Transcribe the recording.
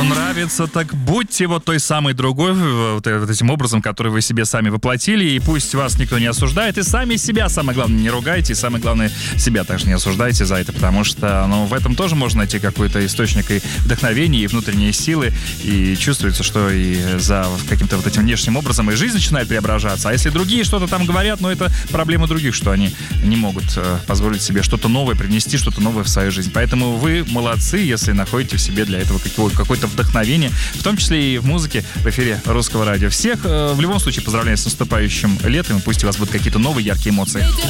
нравится, так будьте вот той самой другой, вот этим образом, который вы себе сами воплотили, и пусть вас никто не осуждает, и сами себя, самое главное, не ругайте, и самое главное, себя также не осуждайте за это, потому что, в этом тоже можно найти какой-то источник и вдохновения, и внутренние силы, и чувствуется, что и за каким-то вот этим внешним образом и жизнь начинает преображаться, а если другие что-то там говорят, это проблема других, что они не могут позволить себе что-то новое, привнести что-то новое в свою жизнь, поэтому вы молодцы, если находите в себе для этого какое-то вдохновение, в том числе и в музыке в эфире Русского радио. Всех в любом случае поздравляю с наступающим летом, и пусть у вас будут какие-то новые яркие эмоции.